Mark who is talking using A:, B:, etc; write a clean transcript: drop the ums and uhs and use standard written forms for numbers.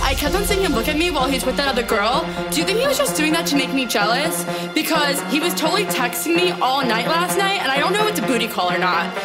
A: I kept on seeing him look at me while he's with that other girl. Do you think he was just doing that to make me jealous? Because he was totally texting me all night last night, and I don't know if it's a booty call or not.